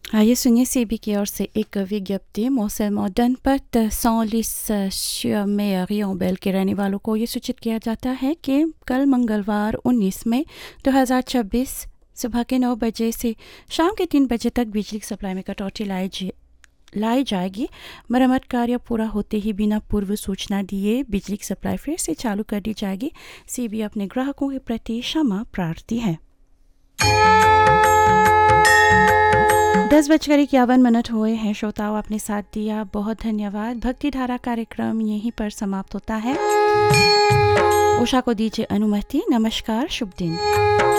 आइए सुनिए सेबी की ओर से एक विज्ञप्ति। मौसम जनपद सौलिस में रियोबेल के रहने वालों को ये सूचित किया जाता है कि कल मंगलवार 19 मई 2026 सुबह के 9 बजे से शाम के 3 बजे तक बिजली सप्लाई में कटौती लाई जाएगी। मरम्मत कार्य पूरा होते ही बिना पूर्व सूचना दिए बिजली की सप्लाई फिर से चालू कर दी जाएगी। सेबी अपने ग्राहकों के प्रति क्षमा प्रार्थी है। 10:51 हुए हैं। श्रोताओं, आपने साथ दिया, बहुत धन्यवाद। भक्ति धारा कार्यक्रम यहीं पर समाप्त होता है। उषा को दीजिए अनुमति। नमस्कार, शुभ दिन।